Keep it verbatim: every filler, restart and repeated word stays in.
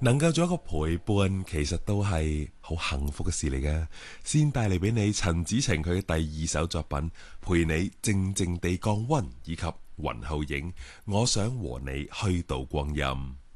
能夠做一個陪伴，其實都係好幸福嘅事嚟嘅。先帶嚟俾你陳子晴佢嘅第二首作品《陪你靜靜地降溫》，以及雲後影《我想和你虛度光陰》。